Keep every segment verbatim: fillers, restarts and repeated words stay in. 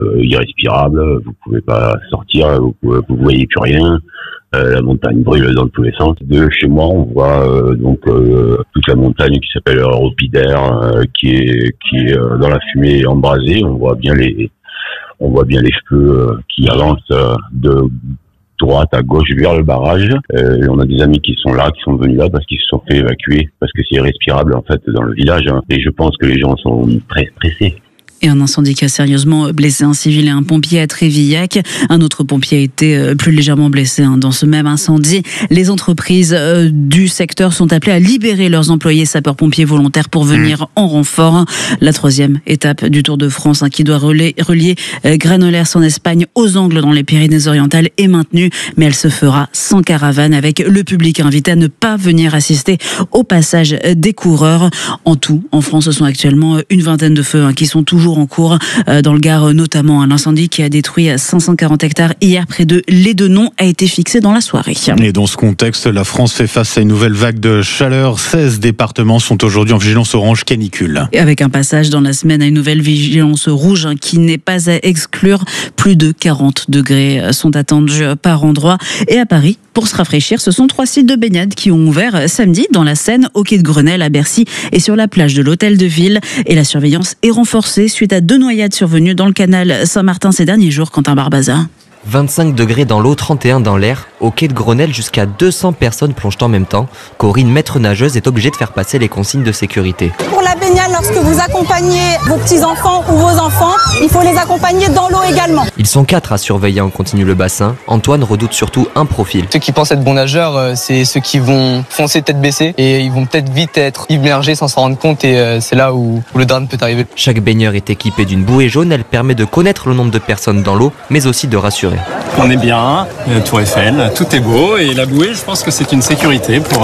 euh, irrespirable, vous pouvez pas sortir, vous, pouvez, vous voyez plus rien. Euh, la montagne brûle dans tous les sens. De chez moi, on voit euh, donc euh, toute la montagne qui s'appelle Ropidaire, euh, qui est qui est euh, dans la fumée embrasée. On voit bien les on voit bien les feux euh, qui avancent euh, de droite à gauche vers le barrage. Euh, on a des amis qui sont là, qui sont venus là parce qu'ils se sont fait évacuer parce que c'est irrespirable en fait dans le village. Hein. Et je pense que les gens sont très stressés. Et un incendie qui a sérieusement blessé un civil et un pompier à Trévillac. Un autre pompier a été plus légèrement blessé dans ce même incendie. Les entreprises du secteur sont appelées à libérer leurs employés sapeurs-pompiers volontaires pour venir en renfort. La troisième étape du Tour de France qui doit relier, relier Granollers en Espagne aux Angles dans les Pyrénées-Orientales est maintenue, mais elle se fera sans caravane avec le public invité à ne pas venir assister au passage des coureurs. En tout, en France, ce sont actuellement une vingtaine de feux qui sont toujours en cours dans le Gard, notamment un incendie qui a détruit cinq cent quarante hectares hier près de Lédenon a été fixé dans la soirée. Et dans ce contexte, la France fait face à une nouvelle vague de chaleur. seize départements sont aujourd'hui en vigilance orange canicule. Et avec un passage dans la semaine à une nouvelle vigilance rouge qui n'est pas à exclure. Plus de quarante degrés sont attendus par endroit. Et à Paris, pour se rafraîchir, ce sont trois sites de baignade qui ont ouvert samedi dans la Seine, au quai de Grenelle, à Bercy et sur la plage de l'Hôtel de Ville. Et la surveillance est renforcée suite à deux noyades survenues dans le canal Saint-Martin ces derniers jours. Quentin Barbaza. vingt-cinq degrés dans l'eau, trente et un dans l'air. Au quai de Grenelle, jusqu'à deux cents personnes plongent en même temps. Corinne, maître nageuse, est obligée de faire passer les consignes de sécurité. Pour la baignade, lorsque vous accompagnez vos petits-enfants ou vos enfants, il faut les accompagner dans l'eau également. Ils sont quatre à surveiller en continu le bassin. Antoine redoute surtout un profil. Ceux qui pensent être bons nageurs, c'est ceux qui vont foncer tête baissée et ils vont peut-être vite être immergés sans s'en rendre compte et c'est là où le drame peut arriver. Chaque baigneur est équipé d'une bouée jaune. Elle permet de connaître le nombre de personnes dans l'eau, mais aussi de rassurer. On est bien, Tour Eiffel, tout est beau et la bouée, je pense que c'est une sécurité pour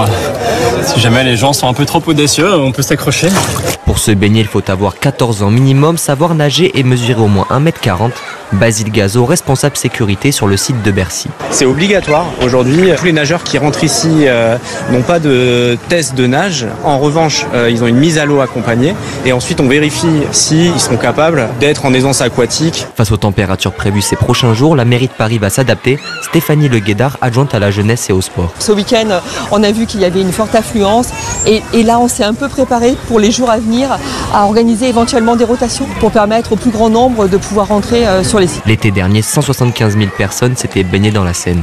si jamais les gens sont un peu trop audacieux, on peut s'accrocher. Pour se baigner, il faut avoir quatorze ans minimum, savoir nager et mesurer au moins un mètre quarante. Basile Gazo, responsable sécurité sur le site de Bercy. C'est obligatoire aujourd'hui. Tous les nageurs qui rentrent ici euh, n'ont pas de test de nage. En revanche, euh, ils ont une mise à l'eau accompagnée et ensuite on vérifie s'ils sont capables d'être en aisance aquatique. Face aux températures prévues ces prochains jours, la mairie de Paris va s'adapter. Stéphanie Le Guédard, adjointe à la jeunesse et au sport. Ce week-end, on a vu qu'il y avait une forte affluence et, et là on s'est un peu préparé pour les jours à venir à organiser éventuellement des rotations pour permettre au plus grand nombre de pouvoir rentrer euh, sur les sites. L'été dernier, cent soixante-quinze mille personnes s'étaient baignées dans la Seine.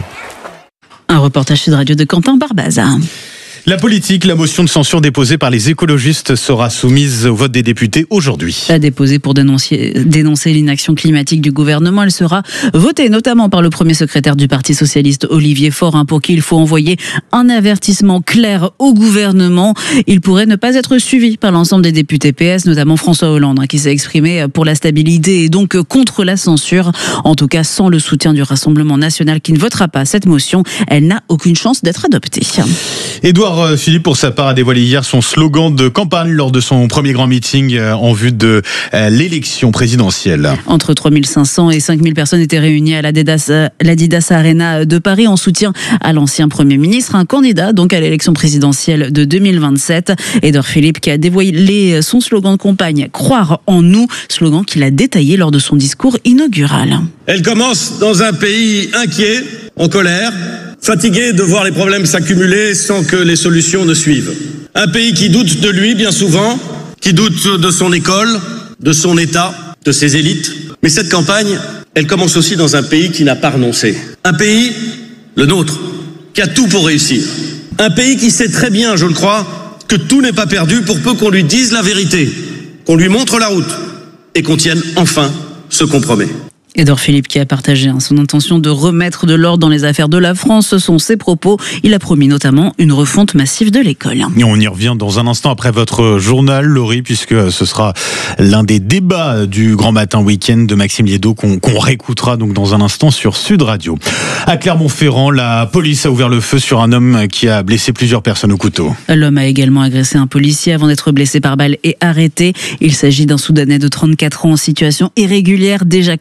Un reportage Sud Radio de Quentin Barbaza. La politique, la motion de censure déposée par les écologistes sera soumise au vote des députés aujourd'hui. La déposée pour dénoncer, dénoncer l'inaction climatique du gouvernement, elle sera votée notamment par le premier secrétaire du Parti socialiste Olivier Faure, hein, pour qui il faut envoyer un avertissement clair au gouvernement. Il pourrait ne pas être suivi par l'ensemble des députés P S, notamment François Hollande, hein, qui s'est exprimé pour la stabilité et donc contre la censure. En tout cas, sans le soutien du Rassemblement national qui ne votera pas cette motion, elle n'a aucune chance d'être adoptée. Édouard Philippe, pour sa part, a dévoilé hier son slogan de campagne lors de son premier grand meeting en vue de l'élection présidentielle. Entre trois mille cinq cents et cinq mille personnes étaient réunies à l'Adidas, l'Adidas Arena de Paris en soutien à l'ancien Premier ministre, un candidat donc à l'élection présidentielle de deux mille vingt-sept. Édouard Philippe qui a dévoilé son slogan de campagne « Croire en nous », slogan qu'il a détaillé lors de son discours inaugural. Elle commence dans un pays inquiet, en colère, fatigué de voir les problèmes s'accumuler sans que les solutions ne suivent. Un pays qui doute de lui bien souvent, qui doute de son école, de son État, de ses élites. Mais cette campagne, elle commence aussi dans un pays qui n'a pas renoncé. Un pays, le nôtre, qui a tout pour réussir. Un pays qui sait très bien, je le crois, que tout n'est pas perdu pour peu qu'on lui dise la vérité, qu'on lui montre la route et qu'on tienne enfin ce qu'on promet. Édouard Philippe qui a partagé hein, son intention de remettre de l'ordre dans les affaires de la France. Ce sont ses propos. Il a promis notamment une refonte massive de l'école. Et on y revient dans un instant après votre journal, Laurie, puisque ce sera l'un des débats du Grand Matin Week-end de Maxime Liédot qu'on, qu'on réécoutera donc dans un instant sur Sud Radio. À Clermont-Ferrand, la police a ouvert le feu sur un homme qui a blessé plusieurs personnes au couteau. L'homme a également agressé un policier avant d'être blessé par balle et arrêté. Il s'agit d'un Soudanais de trente-quatre ans en situation irrégulière, déjà condamné par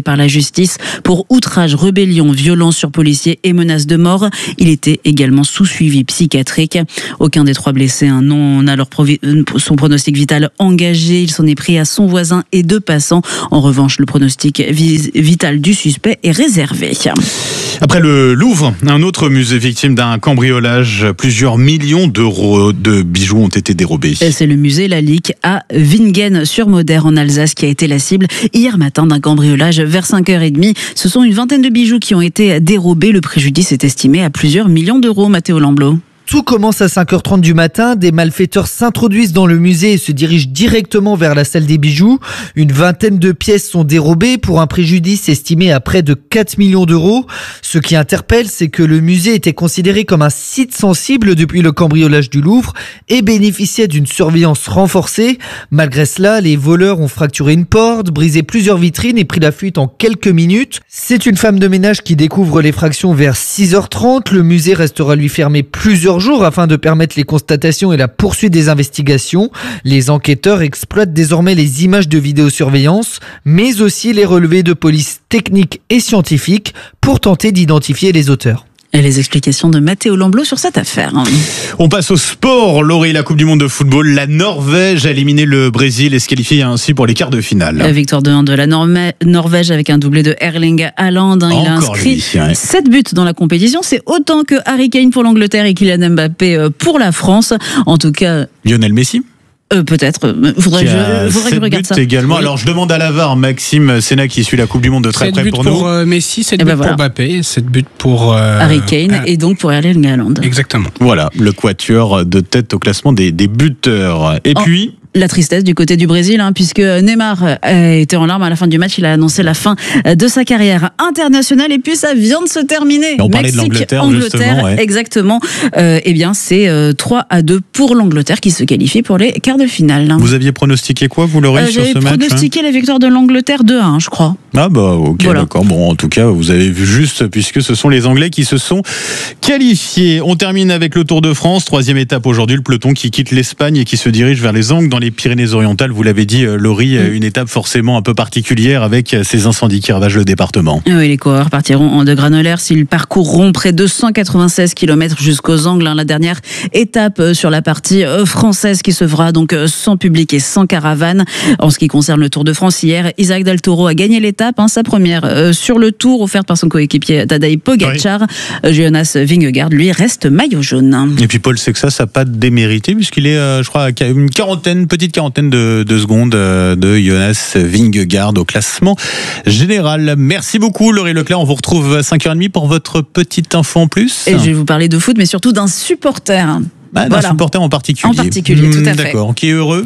par la justice pour outrage, rébellion, violence sur policiers et menace de mort. Il était également sous suivi psychiatrique. Aucun des trois blessés hein, non, a leur provi- son pronostic vital engagé. Il s'en est pris à son voisin et deux passants. En revanche, le pronostic vi- vital du suspect est réservé. Après le Louvre, un autre musée victime d'un cambriolage. Plusieurs millions d'euros de bijoux ont été dérobés. Et c'est le musée Lalique à Vingen-sur-Moder en Alsace qui a été la cible hier matin d'un cambriolage vers cinq heures trente. Ce sont une vingtaine de bijoux qui ont été dérobés. Le préjudice est estimé à plusieurs millions d'euros. Mathéo Lamblot. Tout commence à cinq heures trente du matin. Des malfaiteurs s'introduisent dans le musée et se dirigent directement vers la salle des bijoux. Une vingtaine de pièces sont dérobées pour un préjudice estimé à près de quatre millions d'euros. Ce qui interpelle, c'est que le musée était considéré comme un site sensible depuis le cambriolage du Louvre et bénéficiait d'une surveillance renforcée. Malgré cela, les voleurs ont fracturé une porte, brisé plusieurs vitrines et pris la fuite en quelques minutes. C'est une femme de ménage qui découvre l'effraction vers six heures trente. Le musée restera lui fermé plusieurs jours afin de permettre les constatations et la poursuite des investigations. Les enquêteurs exploitent désormais les images de vidéosurveillance, mais aussi les relevés de police techniques et scientifiques pour tenter d'identifier les auteurs. Et les explications de Mathéo Lamblot sur cette affaire. On passe au sport. Laurie, la Coupe du Monde de football. La Norvège a éliminé le Brésil et se qualifie ainsi pour les quarts de finale. La victoire de un de la Norma- Norvège avec un doublé de Erling Haaland. Il a inscrit lui, ouais. sept buts dans la compétition. C'est autant que Harry Kane pour l'Angleterre et Kylian Mbappé pour la France. En tout cas... Lionel Messi Euh, peut-être. Faudrait que je, faudrait que je regarde ça. Également. Oui. Alors, je demande à l'A V A R, Maxime Sénat, qui suit la Coupe du Monde de très près pour, pour nous. Euh, Messi, sept Et buts ben voilà. pour Mbappé, sept buts pour euh, Harry Kane euh, et donc pour Erling Haaland. Exactement. Voilà, le quatuor de tête au classement des, des buteurs. Et oh. puis... La tristesse du côté du Brésil, hein, puisque Neymar a été en larmes à la fin du match. Il a annoncé la fin de sa carrière internationale et puis ça vient de se terminer. Et on parlait de l'Angleterre, Angleterre, justement. Ouais. Exactement. Euh, eh bien, c'est euh, trois à deux pour l'Angleterre qui se qualifie pour les quarts de finale. Vous aviez pronostiqué quoi, vous, Laurie, euh, sur ce match? J'avais pronostiqué hein la victoire de l'Angleterre deux à un, je crois. Ah bah ok, voilà. D'accord. Bon, en tout cas, vous avez vu juste, puisque ce sont les Anglais qui se sont qualifiés. On termine avec le Tour de France. Troisième étape aujourd'hui, le peloton qui quitte l'Espagne et qui se dirige vers les Angles dans les Pyrénées-Orientales. Vous l'avez dit, Laurie, une étape forcément un peu particulière avec ces incendies qui ravagent le département. Oui, les coureurs partiront de Granollers. S'ils parcourront près de cent quatre-vingt-seize kilomètres jusqu'aux Angles. La dernière étape sur la partie française qui se fera donc sans public et sans caravane. En ce qui concerne le Tour de France, hier, Isaac Del Toro a gagné l'étape, hein, sa première sur le Tour, offerte par son coéquipier Tadej Pogacar. Oui. Jonas Vingegaard, lui, reste maillot jaune. Et puis Paul Sexas n'a pas démérité puisqu'il est, je crois, à une quarantaine, petite quarantaine de deux secondes de Jonas Vingegaard au classement général. Merci beaucoup Laurie Leclerc, on vous retrouve à cinq heures trente pour votre petite info en plus. Et je vais vous parler de foot, mais surtout d'un supporter. Ah, d'un voilà. supporter en particulier. En particulier, tout à fait. D'accord, qui est heureux.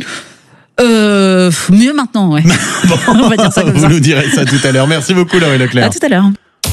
Euh, mieux maintenant, ouais. Bon, on va dire ça comme vous ça. Vous nous direz ça tout à l'heure. Merci beaucoup Laurie Leclerc. À tout à l'heure.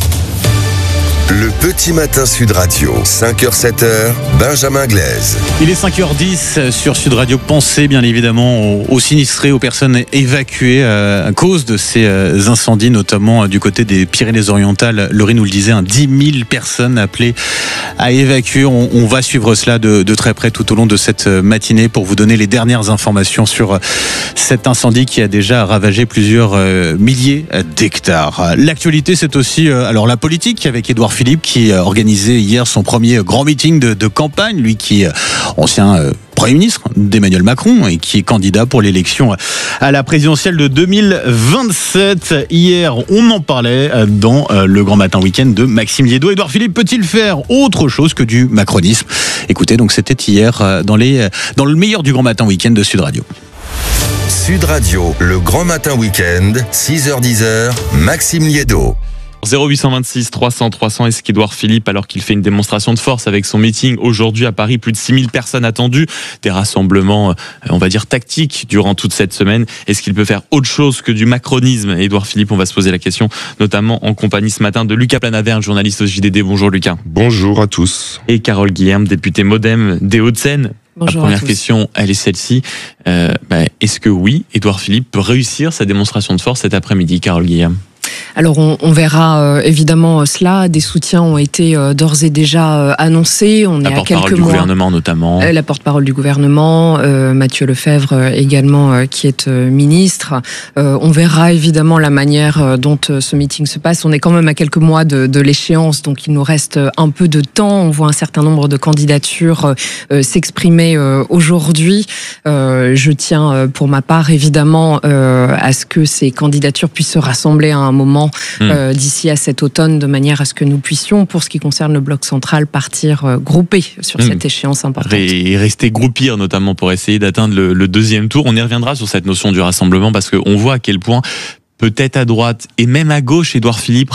Le petit matin Sud Radio, cinq heures sept heures, Benjamin Glaise. Il est cinq heures dix sur Sud Radio. Pensez bien évidemment aux, aux sinistrés, aux personnes évacuées euh, à cause de ces euh, incendies, notamment euh, du côté des Pyrénées-Orientales. Laurie nous le disait, hein, dix mille personnes appelées à évacuer. On, on va suivre cela de, de très près tout au long de cette matinée pour vous donner les dernières informations sur euh, cet incendie qui a déjà ravagé plusieurs euh, milliers d'hectares. L'actualité, c'est aussi euh, alors la politique avec Édouard Philippe qui a organisé hier son premier grand meeting de, de campagne, lui qui est ancien euh, Premier ministre d'Emmanuel Macron et qui est candidat pour l'élection à la présidentielle de deux mille vingt-sept. Hier, on en parlait dans le Grand Matin Week-end de Maxime Liédot. Édouard Philippe peut-il faire autre chose que du macronisme? Écoutez, donc c'était hier dans, les, dans le meilleur du Grand Matin Week-end de Sud Radio. Sud Radio, le Grand Matin Week-end, six heures dix, Maxime Liédot. zéro huit cent vingt-six trois cents trois cents, est-ce qu'Édouard Philippe, alors qu'il fait une démonstration de force avec son meeting aujourd'hui à Paris, plus de six mille personnes attendues, des rassemblements, on va dire, tactiques durant toute cette semaine, est-ce qu'il peut faire autre chose que du macronisme? Édouard Philippe, on va se poser la question, notamment en compagnie ce matin de Lucas Planaverne, journaliste au J D D. Bonjour Lucas. Bonjour à tous. Et Carole Guilherme, députée Modem des Hauts-de-Seine. Bonjour. La première question, elle est celle-ci. Euh, bah, est-ce que oui, Édouard Philippe peut réussir sa démonstration de force cet après-midi, Carole Guilherme? Alors on, on verra euh, évidemment cela. Des soutiens ont été euh, d'ores et déjà euh, annoncés. On la est à quelques porte-parole du mois. gouvernement notamment. Euh, la porte-parole du gouvernement, euh, Mathieu Lefebvre euh, également, euh, qui est euh, ministre. Euh, on verra évidemment la manière euh, dont euh, ce meeting se passe. On est quand même à quelques mois de, de l'échéance, donc il nous reste un peu de temps. On voit un certain nombre de candidatures euh, s'exprimer euh, aujourd'hui. Euh, je tiens euh, pour ma part évidemment euh, à ce que ces candidatures puissent se rassembler à un moment euh, mmh. d'ici à cet automne, de manière à ce que nous puissions, pour ce qui concerne le bloc central, partir euh, groupés sur mmh. cette échéance importante. Et rester groupir notamment pour essayer d'atteindre le, le deuxième tour. On y reviendra sur cette notion du rassemblement parce qu'on voit à quel point peut-être à droite et même à gauche, Édouard Philippe,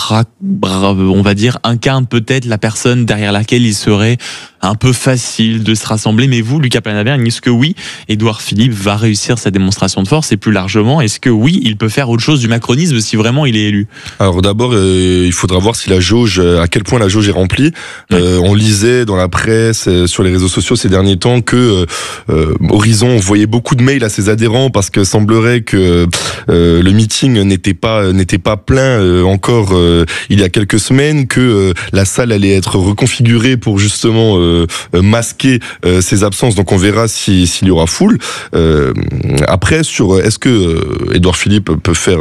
on va dire, incarne peut-être la personne derrière laquelle il serait un peu facile de se rassembler. Mais vous, Lucas Panavergne, est-ce que oui, Édouard Philippe va réussir sa démonstration de force? Et plus largement, est-ce que oui, il peut faire autre chose du macronisme si vraiment il est élu? Alors d'abord, euh, il faudra voir si la jauge, à quel point la jauge est remplie. Oui. Euh, on lisait dans la presse, euh, sur les réseaux sociaux ces derniers temps que euh, Horizon voyait beaucoup de mails à ses adhérents parce que semblerait que euh, le meeting n'était pas n'était pas plein euh, encore euh, il y a quelques semaines, que euh, la salle allait être reconfigurée pour justement euh, masquer euh, ses absences. Donc on verra si, s'il y aura foule. Euh, après, sur est-ce que euh, Édouard Philippe peut faire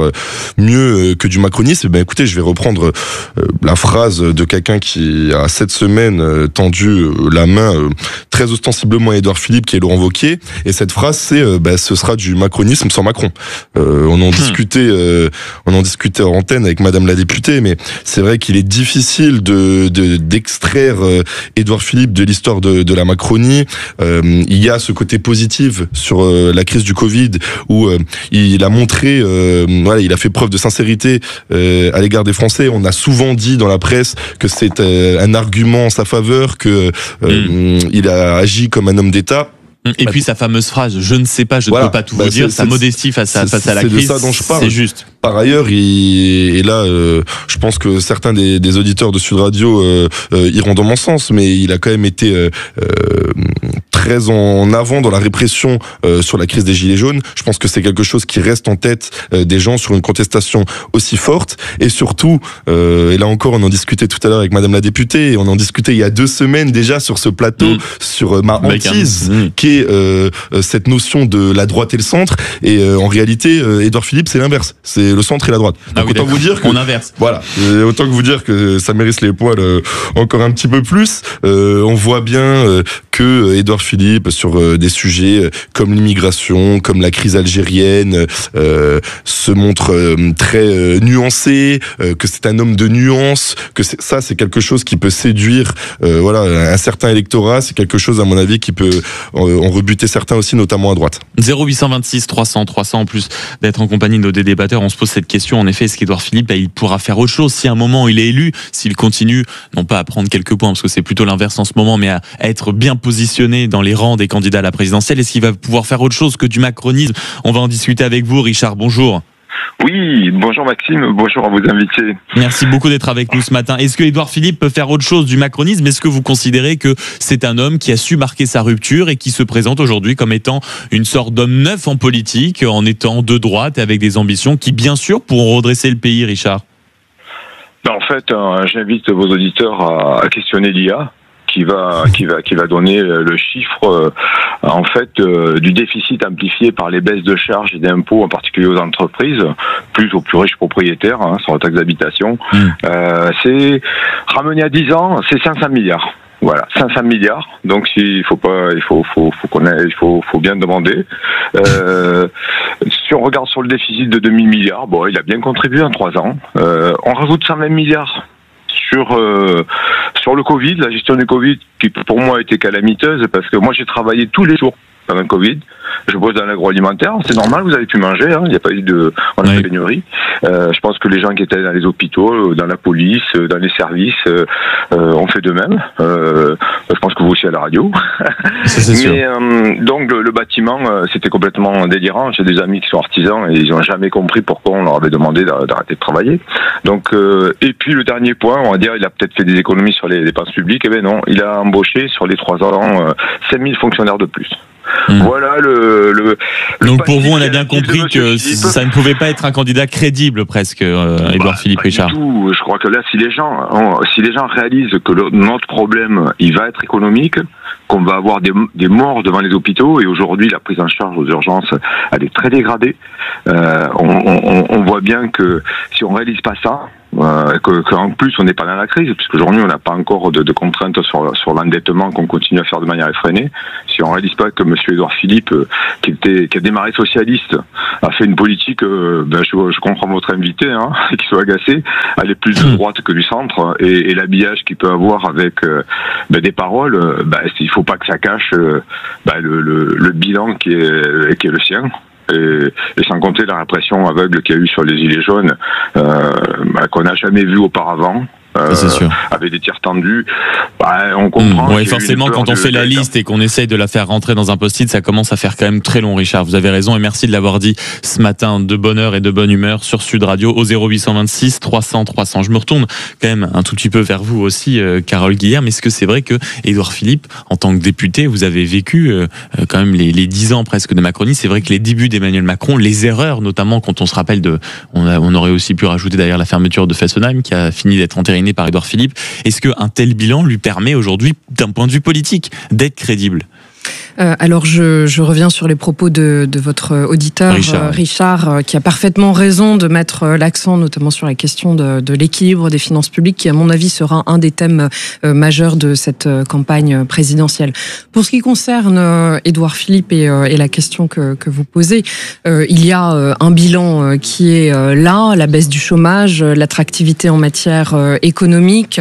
mieux que du macronisme, eh ben écoutez, je vais reprendre euh, la phrase de quelqu'un qui a cette semaine euh, tendu euh, la main euh, très ostensiblement à Édouard Philippe, qui est Laurent Wauquiez. Et cette phrase, c'est euh, bah, ce sera du macronisme sans Macron. Euh, on en hmm. discutait, euh, on en discutait en antenne avec Madame la députée, mais c'est vrai qu'il est difficile de, de d'extraire euh, Édouard Philippe de l'histoire de, de la Macronie. Euh, il y a ce côté positif sur euh, la crise du Covid où euh, il a montré, euh, voilà, il a fait preuve de sincérité euh, à l'égard des Français. On a souvent dit dans la presse que c'est euh, un argument en sa faveur, que euh, mmh. il a agi comme un homme d'État. Et puis sa fameuse phrase, je ne sais pas, je voilà, ne peux pas tout bah vous dire, sa modestie face à, face à la crise, c'est juste. Par ailleurs, il, et là, euh, je pense que certains des, des auditeurs de Sud Radio euh, euh, iront dans mon sens, mais il a quand même été euh, euh, très en avant dans la répression euh, sur la crise des Gilets jaunes. Je pense que c'est quelque chose qui reste en tête euh, des gens sur une contestation aussi forte. Et surtout, euh, et là encore, on en discutait tout à l'heure avec Madame la députée, et on en discutait il y a deux semaines déjà sur ce plateau, mmh. sur euh, ma hantise, mmh. qui est euh, cette notion de la droite et le centre. Et euh, en réalité, euh, Édouard Philippe, c'est l'inverse. C'est le centre et la droite. Donc ah oui, autant vous dire que on inverse. Voilà. Euh, autant que vous dire que ça mérite les poils euh, encore un petit peu plus. Euh, on voit bien euh, que Édouard Philippe, sur euh, des sujets comme l'immigration, comme la crise algérienne, euh, se montre euh, très euh, nuancé, euh, que c'est un homme de nuance, que c'est, ça c'est quelque chose qui peut séduire euh, voilà, un certain électorat. C'est quelque chose, à mon avis, qui peut euh, en rebuter certains aussi, notamment à droite. zéro huit cent vingt-six trois cents trois cents, en plus d'être en compagnie de nos débatteurs, on se pose cette question. En effet, est-ce qu'Édouard Philippe, bah, il pourra faire autre chose si à un moment il est élu, s'il continue, non pas à prendre quelques points, parce que c'est plutôt l'inverse en ce moment, mais à, à être bien positionné dans les rangs des candidats à la présidentielle? Est-ce qu'il va pouvoir faire autre chose que du macronisme? On va en discuter avec vous. Richard, bonjour. Oui, bonjour Maxime, bonjour à vos invités. Merci beaucoup d'être avec nous ce matin. Est-ce que Édouard Philippe peut faire autre chose du macronisme? Est-ce que vous considérez que c'est un homme qui a su marquer sa rupture et qui se présente aujourd'hui comme étant une sorte d'homme neuf en politique, en étant de droite et avec des ambitions qui, bien sûr, pourront redresser le pays, Richard? En fait, euh, j'invite vos auditeurs à, à questionner l'I A. Qui va, qui va, qui va donner le chiffre, euh, en fait, euh, du déficit amplifié par les baisses de charges et d'impôts, en particulier aux entreprises, plus aux plus riches propriétaires, hein, sur la taxe d'habitation. Mmh. Euh, c'est ramené à dix ans, c'est cinq cents milliards. Voilà, cinq cents milliards. Donc, il faut pas, il faut, faut, faut qu'on ait, il faut, faut bien demander. Euh, si on regarde sur le déficit de deux mille milliards, bon, il a bien contribué en trois ans. Euh, on rajoute cent vingt milliards. Sur euh, sur le Covid, la gestion du Covid, qui pour moi a été calamiteuse, parce que moi j'ai travaillé tous les jours pendant le Covid. Je bosse dans l'agroalimentaire, c'est normal, vous avez pu manger, hein, il n'y a pas eu de, on a oui. pas pénurie. Euh, je pense que les gens qui étaient dans les hôpitaux, dans la police, dans les services, euh, ont fait de même. Euh, je pense que vous aussi à la radio. Ça, c'est Mais euh, donc le, le bâtiment, c'était complètement délirant. J'ai des amis qui sont artisans et ils n'ont jamais compris pourquoi on leur avait demandé d'arrêter de travailler. Donc euh, et puis le dernier point, on va dire, il a peut-être fait des économies sur les dépenses publiques. Eh bien non, il a embauché sur les trois ans euh, cinq mille fonctionnaires de plus. Mmh. Voilà le, le, le donc pour vous, on a bien compris que Philippe. Ça ne pouvait pas être un candidat crédible presque, euh, Édouard bah, Philippe Richard. Du tout. Je crois que là, si les gens, on, si les gens réalisent que le, notre problème, il va être économique, qu'on va avoir des, des morts devant les hôpitaux, et aujourd'hui la prise en charge aux urgences, elle est très dégradée. Euh, on, on, on voit bien que si on réalise pas ça, Euh, que, qu'en plus on n'est pas dans la crise, puisqu'aujourd'hui on n'a pas encore de, de contraintes sur, sur l'endettement qu'on continue à faire de manière effrénée. Si on réalise pas que monsieur Édouard Philippe, euh, qui était qui a démarré socialiste, a fait une politique, euh, ben je, je comprends votre invité, hein, qu'il soit agacé, elle est plus de droite que du centre, et, et l'habillage qu'il peut avoir avec euh, ben des paroles, euh, ben il faut pas que ça cache euh, ben le, le, le bilan qui est qui est le sien. Et, et sans compter la répression aveugle qu'il y a eu sur les Gilets jaunes, euh, bah, qu'on n'a jamais vu auparavant. Euh, c'est sûr. Avec des tirs tendus, bah, on comprend. Mmh, ouais, forcément, quand on fait la liste et qu'on essaye de la faire rentrer dans un post-it, ça commence à faire quand même très long, Richard. Vous avez raison et merci de l'avoir dit ce matin, de bonne heure et de bonne humeur sur Sud Radio au zéro huit cent vingt-six trois cents trois cents. Je me retourne quand même un tout petit peu vers vous aussi, euh, Carole Guilherme. Est-ce que c'est vrai que Édouard Philippe, en tant que député, vous avez vécu euh, quand même les, les dix ans presque de Macronie. C'est vrai que les débuts d'Emmanuel Macron, les erreurs, notamment quand on se rappelle de, on, a, on aurait aussi pu rajouter d'ailleurs la fermeture de Fessenheim qui a fini d'être entérinée par Édouard Philippe. Est-ce qu'un tel bilan lui permet aujourd'hui, d'un point de vue politique, d'être crédible ? Euh, alors je, je reviens sur les propos de, de votre auditeur Richard, euh, Richard euh, qui a parfaitement raison de mettre euh, l'accent notamment sur la question de, de l'équilibre des finances publiques, qui à mon avis sera un des thèmes euh, majeurs de cette euh, campagne présidentielle. Pour ce qui concerne euh, Édouard Philippe et, euh, et la question que, que vous posez, euh, il y a euh, un bilan euh, qui est euh, là, la baisse du chômage, euh, l'attractivité en matière euh, économique,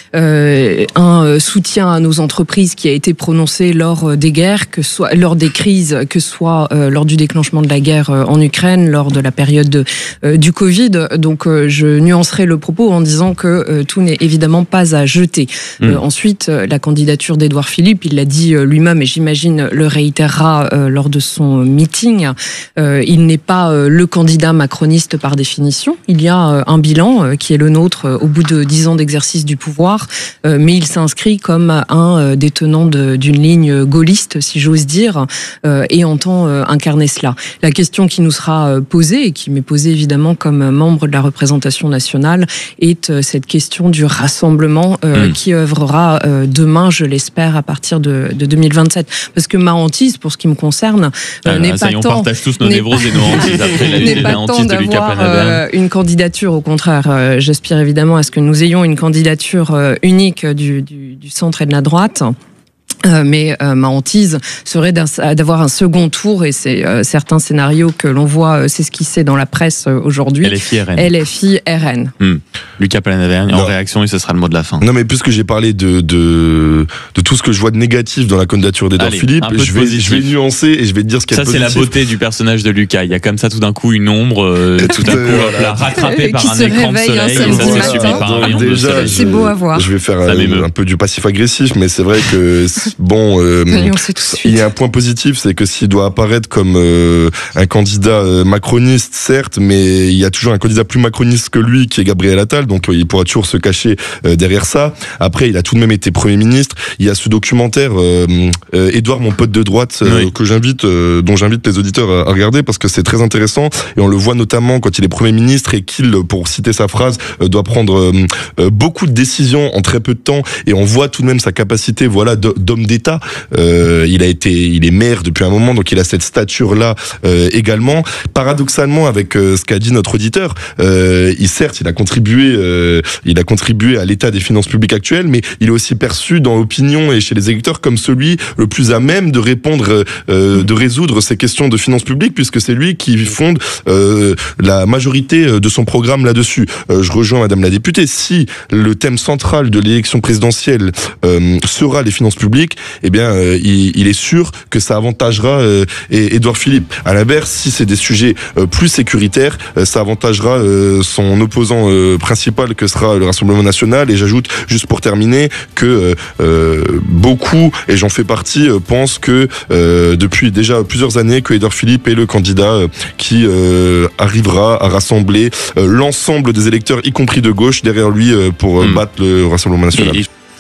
euh, un euh, soutien à nos entreprises qui a été prononcé lors euh, des guerres, que soit lors des crises, que ce soit euh, lors du déclenchement de la guerre euh, en Ukraine, lors de la période de, euh, du Covid. Donc euh, je nuancerai le propos en disant que euh, tout n'est évidemment pas à jeter. Mmh. Euh, ensuite, euh, la candidature d'Édouard Philippe, il l'a dit euh, lui-même et j'imagine le réitérera euh, lors de son meeting, euh, il n'est pas euh, le candidat macroniste par définition. Il y a euh, un bilan euh, qui est le nôtre euh, au bout de dix ans d'exercice du pouvoir, euh, mais il s'inscrit comme un euh, des tenants de, d'une ligne gaulliste, si j'ose dire, euh, et entend euh, incarner cela. La question qui nous sera euh, posée, et qui m'est posée évidemment comme membre de la représentation nationale, est euh, cette question du rassemblement euh, mmh. qui œuvrera euh, demain, je l'espère, à partir de, de deux mille vingt-sept. Parce que ma hantise, pour ce qui me concerne, euh, ah, n'est pas tant... On partage tous nos névroses et nos hantises après la, n'est pas tant d'avoir euh, une candidature, au contraire. Euh, j'aspire évidemment à ce que nous ayons une candidature euh, unique du, du, du centre et de la droite. Euh, mais euh, ma hantise serait d'avoir un second tour, et c'est euh, certains scénarios que l'on voit euh, s'esquisser dans la presse euh, aujourd'hui. L F I R N. L F I R N. Hum. Lucas Palanaverne, en réaction, et ce sera le mot de la fin. Non, mais puisque j'ai parlé de, de, de tout ce que je vois de négatif dans la candidature d'Édouard Philippe, je vais, je vais nuancer et je vais te dire ce qu'il y a de positif. Ça, c'est la beauté du personnage de Lucas. Il y a comme ça tout d'un coup une ombre, euh, tout d'un coup voilà. rattrapée par un écran de soleil. Et ça, c'est suivi par un rayon de soleil. C'est beau à voir. Je vais faire un, un peu du passif-agressif, mais c'est vrai que, bon, euh, il y a un point positif, c'est que s'il doit apparaître comme euh, un candidat euh, macroniste, certes, mais il y a toujours un candidat plus macroniste que lui, qui est Gabriel Attal, donc euh, il pourra toujours se cacher euh, derrière ça. Après, il a tout de même été Premier ministre. Il y a ce documentaire euh, euh, Édouard, mon pote de droite, euh, oui. que j'invite, euh, dont j'invite les auditeurs à, à regarder, parce que c'est très intéressant, et on le voit notamment quand il est Premier ministre et qu'il, pour citer sa phrase, euh, doit prendre euh, euh, beaucoup de décisions en très peu de temps, et on voit tout de même sa capacité, voilà, d'homme d'État. Euh, il a été, il est maire depuis un moment, donc il a cette stature-là euh, également. Paradoxalement, avec euh, ce qu'a dit notre auditeur, euh, il certes, il a contribué, euh, il a contribué à l'état des finances publiques actuelles, mais il est aussi perçu dans l'opinion et chez les électeurs comme celui le plus à même de répondre, euh, de résoudre ces questions de finances publiques, puisque c'est lui qui fonde euh, la majorité de son programme là-dessus. Euh, je rejoins Madame la députée. Si le thème central de l'élection présidentielle euh, sera les finances publiques, eh bien, euh, il, il est sûr que ça avantagera euh, Édouard Philippe. À l'inverse, si c'est des sujets euh, plus sécuritaires, euh, ça avantagera euh, son opposant euh, principal, que sera le Rassemblement national. Et j'ajoute, juste pour terminer, que euh, beaucoup, et j'en fais partie, euh, pensent que euh, depuis déjà plusieurs années, que Édouard Philippe est le candidat euh, qui euh, arrivera à rassembler euh, l'ensemble des électeurs, y compris de gauche, derrière lui euh, pour euh, mmh. battre le Rassemblement national. Et, et...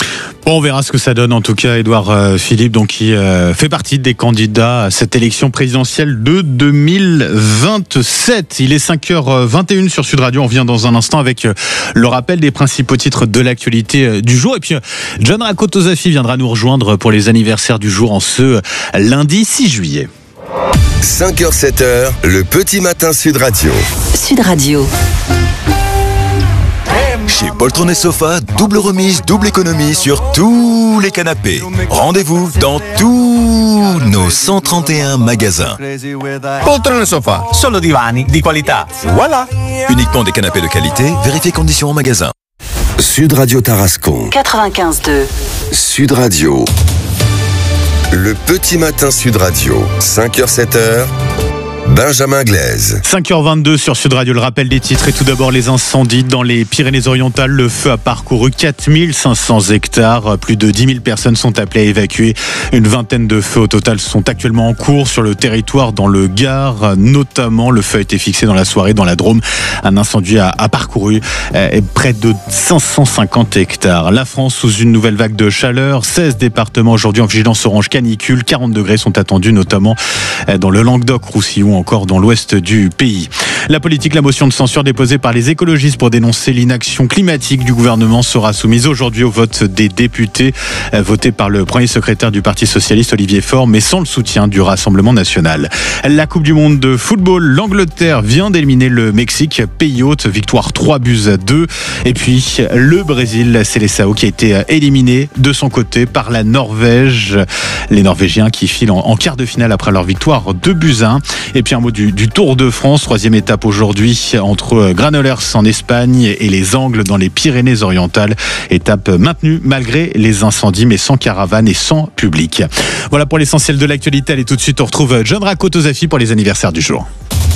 Bon, on verra ce que ça donne en tout cas. Édouard euh, Philippe, donc qui euh, fait partie des candidats à cette élection présidentielle de deux mille vingt-sept. Il est cinq heures vingt et une sur Sud Radio. On revient dans un instant avec euh, le rappel des principaux titres de l'actualité euh, du jour. Et puis euh, John Rakotozafi viendra nous rejoindre pour les anniversaires du jour en ce euh, lundi six juillet. cinq heures sept heures, le petit matin Sud Radio. Sud Radio. Chez Poltron et Sofa, double remise, double économie sur tous les canapés. Rendez-vous dans tous nos cent trente et un magasins. Poltron et Sofa, solo divani di qualità. Voilà. Uniquement des canapés de qualité, vérifiez conditions en magasin. Sud Radio Tarascon. quatre-vingt-quinze deux. Sud Radio. Le petit matin Sud Radio. cinq heures sept heures. Benjamin Glaise. cinq heures vingt-deux sur Sud Radio, le rappel des titres et tout d'abord les incendies dans les Pyrénées-Orientales. Le feu a parcouru quatre mille cinq cents hectares. Plus de dix mille personnes sont appelées à évacuer. Une vingtaine de feux au total sont actuellement en cours sur le territoire dans le Gard. Notamment, le feu a été fixé dans la soirée dans la Drôme. Un incendie a, a parcouru euh, près de cinq cent cinquante hectares. La France sous une nouvelle vague de chaleur. seize départements aujourd'hui en vigilance orange canicule. quarante degrés sont attendus notamment euh, dans le Languedoc-Roussillon, encore dans l'ouest du pays. La politique, la motion de censure déposée par les écologistes pour dénoncer l'inaction climatique du gouvernement sera soumise aujourd'hui au vote des députés, votée par le premier secrétaire du Parti socialiste Olivier Faure, mais sans le soutien du Rassemblement national. La Coupe du monde de football, l'Angleterre vient d'éliminer le Mexique, pays hôte, victoire trois buts à deux. Et puis le Brésil, Seleção, qui a été éliminé de son côté par la Norvège. Les Norvégiens qui filent en, en quart de finale après leur victoire deux buts à un. Et puis un mot du, du Tour de France, troisième étape aujourd'hui entre Granollers en Espagne et les Angles dans les Pyrénées-Orientales. Étape maintenue malgré les incendies, mais sans caravane et sans public. Voilà pour l'essentiel de l'actualité. Allez, tout de suite, on retrouve John Rakotozafi pour les anniversaires du jour.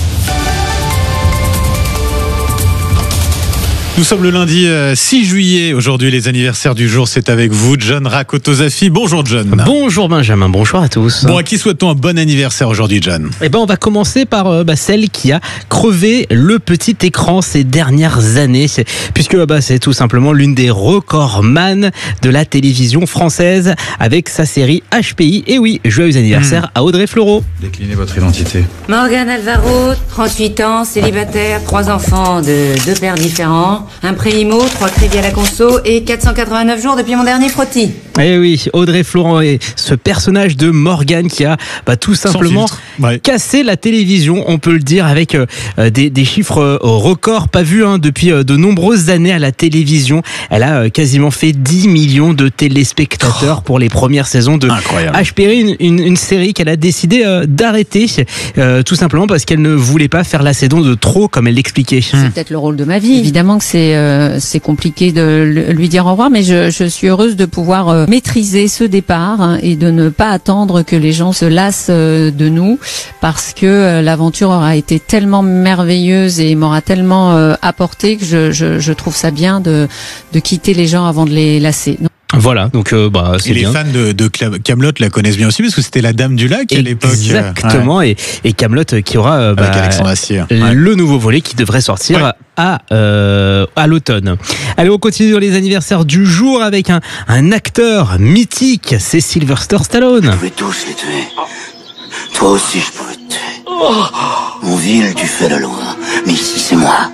Nous sommes le lundi six juillet. Aujourd'hui, les anniversaires du jour, c'est avec vous, John Rakotozafi. Bonjour, John. Bonjour, Benjamin. Bonjour à tous. Bon, à qui souhaitons un bon anniversaire aujourd'hui, John? Eh ben, on va commencer par euh, bah, celle qui a crevé le petit écran ces dernières années, puisque bah, c'est tout simplement l'une des recordman de la télévision française avec sa série H P I. Et oui, joyeux anniversaire mmh. à Audrey Fleurot. Déclinez votre identité. Morgane Alvaro, trente-huit ans, célibataire, trois enfants de deux pères différents. Un pré IMO, trois crédits à la conso et quatre cent quatre-vingt-neuf jours depuis mon dernier frottis. Eh oui, Audrey Fleurot est ce personnage de Morgane qui a bah, tout simplement ouais. cassé la télévision, on peut le dire, avec euh, des, des chiffres euh, records, pas vus hein, depuis euh, de nombreuses années à la télévision. Elle a euh, quasiment fait dix millions de téléspectateurs oh. pour les premières saisons de Incroyable. H P I, une, une, une série qu'elle a décidé euh, d'arrêter, euh, tout simplement parce qu'elle ne voulait pas faire la saison de trop, comme elle l'expliquait. C'est mmh. peut-être le rôle de ma vie. Évidemment que c'est euh, c'est compliqué de lui dire au revoir, mais je, je suis heureuse de pouvoir euh, maîtriser ce départ hein, et de ne pas attendre que les gens se lassent euh, de nous, parce que euh, l'aventure aura été tellement merveilleuse et m'aura tellement euh, apporté que je, je, je trouve ça bien de, de quitter les gens avant de les lasser. Non. Voilà, donc euh, bah c'est et bien. Les fans de, de Kaamelott la connaissent bien aussi parce que c'était la Dame du Lac à l'époque. Exactement, ouais. et, et Kaamelott qui aura euh, bah, avec Alexandre Astier. Ouais. Le nouveau volet qui devrait sortir ouais. à euh, à l'automne. Allez, on continue dans les anniversaires du jour avec un un acteur mythique, c'est Sylvester Stallone. Je pouvais tous les tuer. Toi aussi, je pouvais te tuer. Oh. Mon ville, tu fais la loi, mais ici c'est moi.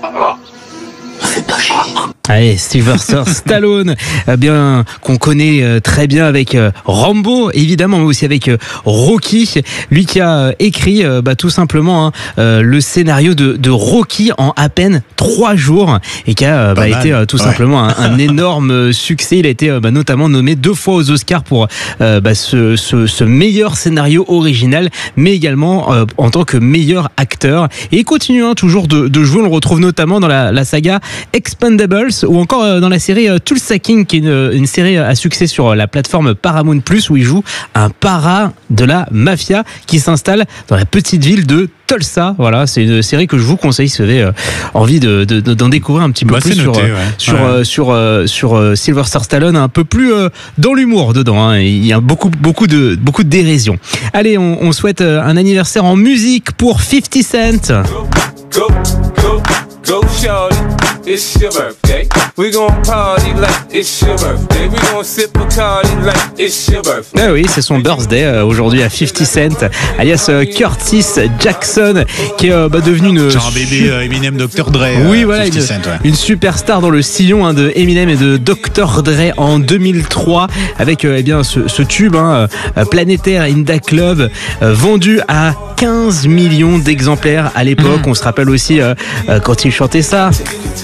Ne fais pas chier. Allez, Sylvester Stallone, eh bien qu'on connaît euh, très bien avec euh, Rambo, évidemment, mais aussi avec euh, Rocky. Lui qui a euh, écrit euh, bah, tout simplement hein, euh, le scénario de, de Rocky en à peine trois jours et qui a euh, bah, été euh, tout ouais. simplement un, un énorme succès. Il a été euh, bah, notamment nommé deux fois aux Oscars pour euh, bah, ce, ce, ce meilleur scénario original, mais également euh, en tant que meilleur acteur. Et il continue hein, toujours de, de jouer. On le retrouve notamment dans la, la saga Expendables, ou encore dans la série Tulsa King, qui est une, une série à succès sur la plateforme Paramount plus, où il joue un para de la mafia qui s'installe dans la petite ville de Tulsa. Voilà, c'est une série que je vous conseille si vous avez euh, envie de, de, d'en découvrir un petit peu bah, plus noté, sur, ouais. sur, ouais. euh, sur, euh, sur euh, Sylvester Stallone, un peu plus euh, dans l'humour dedans. Hein. Il y a beaucoup, beaucoup, de, beaucoup de dérision. Allez, on, on souhaite un anniversaire en musique pour fifty Cent. Go, go, go, go, shawty. it's your birthday. We gon' party like it's your birthday. We gon' sip Bacardi like it's your birthday. Ah oui, c'est son birthday euh, aujourd'hui à fifty cent, alias euh, Curtis Jackson, qui est euh, bah, devenu une... Genre un bébé euh, Eminem, docteur Dre. Oui, euh, voilà, une, Cent, ouais. une superstar dans le sillon hein, de Eminem et de docteur Dre en deux mille trois, avec euh, eh bien, ce, ce tube hein, euh, planétaire Inda Club, euh, vendu à quinze millions d'exemplaires à l'époque. Mmh. On se rappelle aussi euh, euh, quand il chantait ça.